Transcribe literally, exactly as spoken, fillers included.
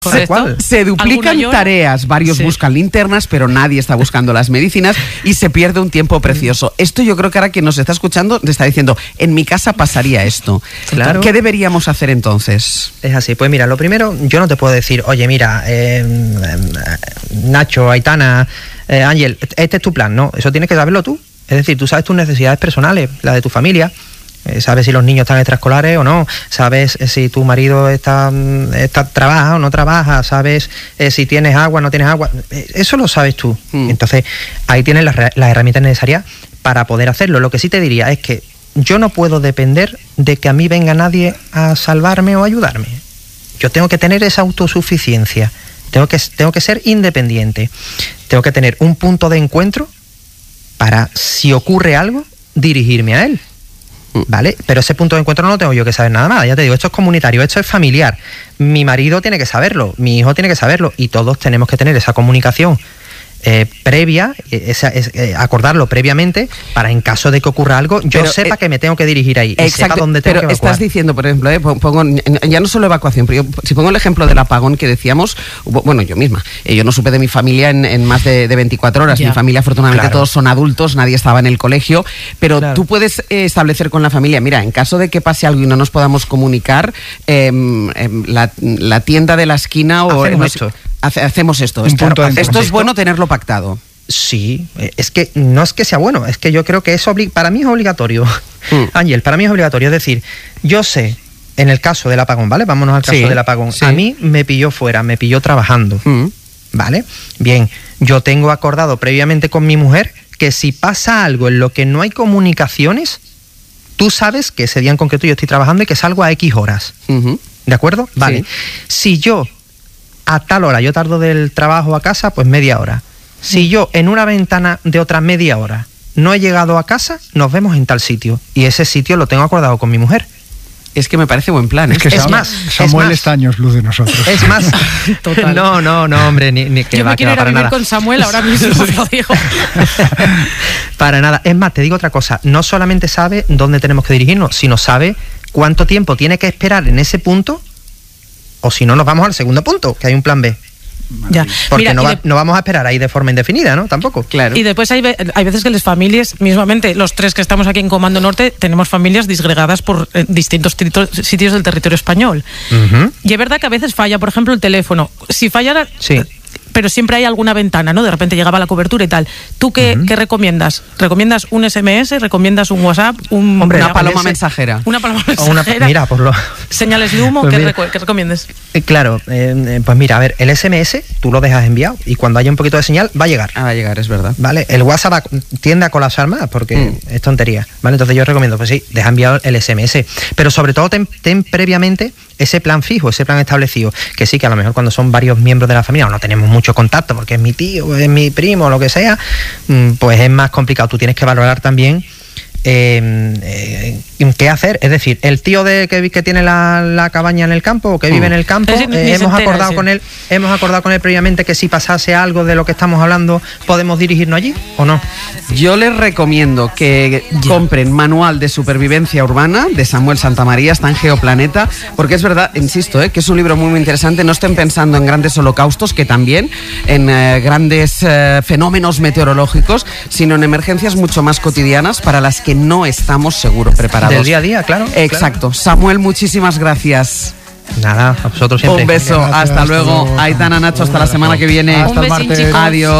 Se, se duplican tareas, varios sí. buscan linternas, pero nadie está buscando las medicinas y se pierde un tiempo precioso. Esto yo creo que ahora quien nos está escuchando te está diciendo, en mi casa pasaría esto. Claro. ¿Qué deberíamos hacer entonces? Es así, pues mira, lo primero, yo no te puedo decir, oye, mira, eh, Nacho, Aitana, eh, Ángel, este es tu plan, no, eso tienes que saberlo tú. Es decir, tú sabes tus necesidades personales, la de tu familia. Eh, sabes si los niños están extraescolares o no, sabes eh, si tu marido está, está trabaja o no trabaja, sabes eh, si tienes agua o no tienes agua, eh, eso lo sabes tú. Mm. Entonces ahí tienes las, las herramientas necesarias para poder hacerlo. Lo que sí te diría es que yo no puedo depender de que a mí venga nadie a salvarme o ayudarme. Yo tengo que tener esa autosuficiencia, tengo que, tengo que ser independiente, tengo que tener un punto de encuentro para, si ocurre algo, dirigirme a él. ¿Vale? Pero ese punto de encuentro no lo tengo yo que saber nada más. Ya te digo, esto es comunitario, esto es familiar. Mi marido tiene que saberlo, mi hijo tiene que saberlo y todos tenemos que tener esa comunicación eh, previa, esa, es, eh, acordarlo previamente para en caso de que ocurra algo, yo pero, sepa eh, que me tengo que dirigir ahí. Exacto, y sepa dónde tengo pero que evacuar. Estás diciendo, por ejemplo, eh, pongo, ya no solo evacuación, pero yo, si pongo el ejemplo del apagón que decíamos, bueno, yo misma, eh, yo no supe de mi familia en, en más de, de veinticuatro horas. Ya. Mi familia, afortunadamente, claro. Todos son adultos, nadie estaba en el colegio, pero claro. Tú puedes eh, establecer con la familia, mira, en caso de que pase algo y no nos podamos comunicar, eh, eh, la, la tienda de la esquina o... Hacemos no, esto. Hace, hacemos esto. Esto, punto esto es bueno tenerlo pactado. Sí, es que no es que sea bueno, es que yo creo que es obli- para mí es obligatorio. Mm. Ángel, para mí es obligatorio. Es decir, yo sé, en el caso del apagón, ¿vale? Vámonos al caso sí, del apagón. Sí. A mí me pilló fuera, me pilló trabajando, mm. ¿vale? Bien, yo tengo acordado previamente con mi mujer que si pasa algo en lo que no hay comunicaciones, tú sabes que ese día en concreto yo estoy trabajando y que salgo a X horas. Uh-huh. ¿De acuerdo? Vale. Sí. Si yo a tal hora yo tardo del trabajo a casa, pues media hora. Si yo en una ventana de otra media hora no he llegado a casa, nos vemos en tal sitio. Y ese sitio lo tengo acordado con mi mujer. Es que me parece buen plan. ¿eh? Es que es Sam, más, Samuel es más, está años luz de nosotros. Es más, total. No, no, no, hombre, ni, ni que yo va, me quiero que ir va a para vivir nada. con Samuel ahora mismo, os lo digo. Para nada. Es más, te digo otra cosa. No solamente sabe dónde tenemos que dirigirnos, sino sabe cuánto tiempo tiene que esperar en ese punto, o si no, nos vamos al segundo punto, que hay un plan B. Ya. Porque Mira, no, va, de... no vamos a esperar ahí de forma indefinida, ¿no? Tampoco. Claro. Y después hay, hay veces que las familias, mismamente los tres que estamos aquí en Comando Norte, tenemos familias disgregadas por eh, distintos trito- sitios del territorio español. Uh-huh. Y es verdad que a veces falla, por ejemplo, el teléfono. Si fallara... Sí. Pero siempre hay alguna ventana, ¿no? De repente llegaba la cobertura y tal. ¿Tú qué, uh-huh. qué recomiendas? ¿Recomiendas un ese eme ese? ¿Recomiendas un WhatsApp? Un, Hombre, una, una paloma mensajera. Una paloma mensajera. Una, mira, por lo... Señales de humo, pues ¿qué, recu- ¿qué recomiendas? Eh, claro, eh, pues mira, a ver, el ese eme ese tú lo dejas enviado y cuando haya un poquito de señal va a llegar. Ah, va a llegar, es verdad. Vale, el WhatsApp va, tiende a colapsar más porque mm. es tontería. Vale, entonces yo recomiendo, pues sí, deja enviado el ese eme ese. Pero sobre todo ten, ten previamente ese plan fijo, ese plan establecido. Que sí, que a lo mejor cuando son varios miembros de la familia o no tenemos mucho contacto porque es mi tío, es mi primo, lo que sea, pues es más complicado. Tú tienes que valorar también eh, eh, qué hacer. Es decir, el tío de que, que tiene la, la cabaña en el campo o que vive mm. en el campo, sí, eh, hemos entera, acordado sí. con él, hemos acordado con él previamente que si pasase algo de lo que estamos hablando, podemos dirigirnos allí o no. Yo les recomiendo que yeah. compren Manual de Supervivencia Urbana de Samuel Santamaría, está en Geoplaneta, porque es verdad, insisto, eh, que es un libro muy, muy interesante. No estén pensando en grandes holocaustos, que también, en eh, grandes eh, fenómenos meteorológicos, sino en emergencias mucho más cotidianas para las que no estamos seguro preparados. Del día a día, claro. Exacto. Claro. Samuel, muchísimas gracias. Nada, a vosotros siempre. Un beso, Gracias, hasta luego. hasta luego. Aitana, Nacho, hasta la semana que viene. Hasta Un el besín, martes. chicos. Adiós.